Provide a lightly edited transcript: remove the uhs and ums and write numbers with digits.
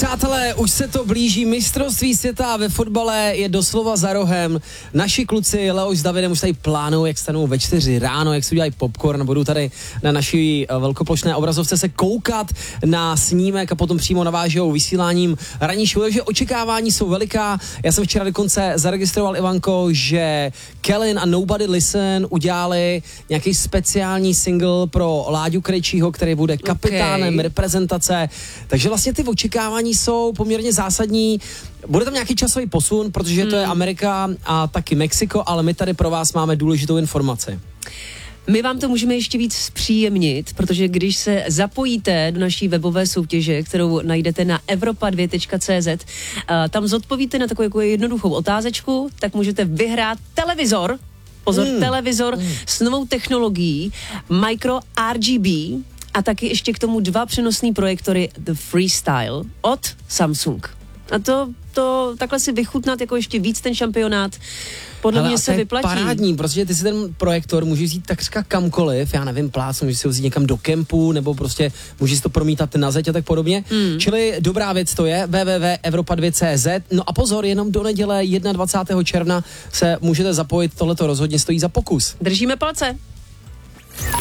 Přátelé, už se to blíží, mistrovství světa ve fotbale je doslova za rohem. Naši kluci Leoš s Davidem už tady plánují, jak stanou ve 4 ráno, jak si udělají popcorn, budou tady na naší velkoplošné obrazovce se koukat na snímek a potom přímo navážou vysíláním ranní show, takže očekávání jsou veliká. Já jsem včera dokonce zaregistroval, Ivanko, že Kellen a Nobody Listen udělali nějaký speciální single pro Láďu Krejčího, který bude kapitánem reprezentace, takže vlastně ty očekávání jsou poměrně zásadní. Bude tam nějaký časový posun, protože to je Amerika a taky Mexiko, ale my tady pro vás máme důležitou informaci. My vám to můžeme ještě víc zpříjemnit, protože když se zapojíte do naší webové soutěže, kterou najdete na evropa2.cz, tam zodpovíte na takovou jednoduchou otázečku, tak můžete vyhrát televizor, televizor s novou technologií Micro RGB a taky ještě k tomu 2 přenosný projektory The Freestyle od Samsung. A to takhle si vychutnat jako ještě víc ten šampionát, podle mě se vyplatí. Parádní, protože ty si ten projektor můžeš vzít takřka kamkoliv, já nevím, plácnu, můžeš si ho vzít někam do kempu, nebo prostě můžeš si to promítat na zeď a tak podobně. Čili dobrá věc to je, www.evropa2.cz. No a pozor, jenom do neděle 21. června se můžete zapojit, tohleto rozhodně stojí za pokus. Držíme palce.